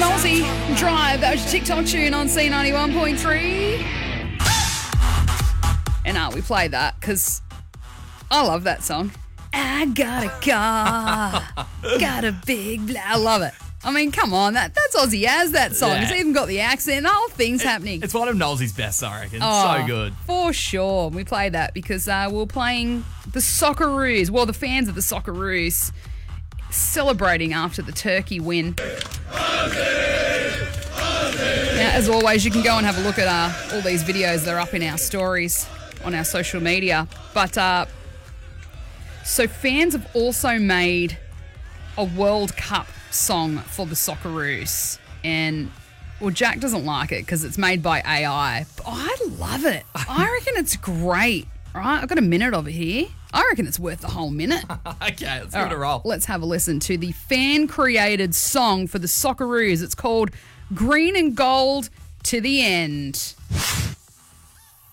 Nolsey, Drive. That was your TikTok tune on C91.3. And we played that because I love that song. I got a car, got a big blah. I love it. I mean, come on, that's Aussie as that song. Yeah. It's even got the accent, the whole thing's happening. It's one of Nolsey's best, I reckon. Oh, So good. For sure. We played that because we were playing the Socceroos. Well, the fans of the Socceroos celebrating after the Turkey win. Now, as always, you can go and have a look at all these videos that are up in our stories on our social media. But so fans have also made a World Cup song for the Socceroos. And, well, Jack doesn't like it because it's made by AI. But I love it. I reckon it's great. All right, I've got a minute over here. I reckon it's worth the whole minute. Okay, let's give it a roll. Let's have a listen to the fan-created song for the Socceroos. It's called Green and Gold to the End.